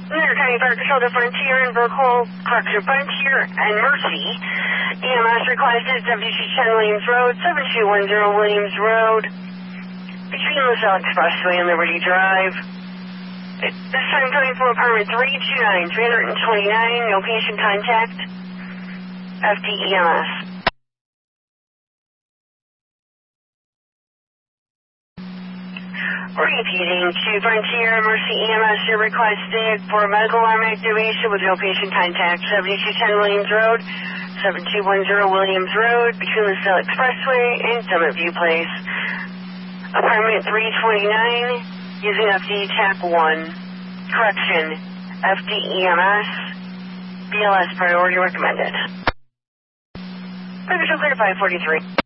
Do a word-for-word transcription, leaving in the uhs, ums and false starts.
New County Fire Control to Frontier and Burkle, correction, Frontier and Mercy. E M S requested W C ten Williams Road, seven two one zero Williams Road, between LaSalle Expressway and Liberty Drive. This time coming from apartment three two nine, three twenty-nine, no patient contact, F D E M S. Repeating to Frontier, Mercy E M S, you're requested for medical alarm activation with no patient contact, seventy-two ten Williams Road, seven two one zero Williams Road, between LaSalle Expressway and Summit View Place. Apartment three twenty-nine, using F D E TAC one. Correction, F D E M S, B L S priority recommended. Fire Control clear five forty-three.